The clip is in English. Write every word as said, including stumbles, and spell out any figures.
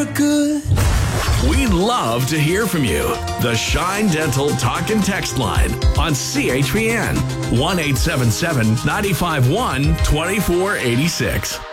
Good. We'd love to hear from you. The Shine Dental Talk and Text line on C H P N one eight seven seven, nine five one, two four eight six.